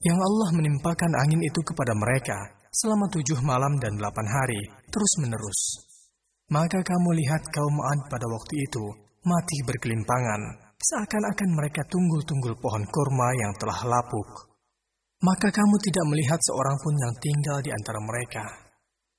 yang Allah menimpakan angin itu kepada mereka selama 7 malam dan 8 hari, terus-menerus. Maka kamu lihat kaum Ad pada waktu itu mati berkelimpangan, seakan-akan mereka tunggul-tunggul pohon kurma yang telah lapuk. Maka kamu tidak melihat seorang pun yang tinggal di antara mereka.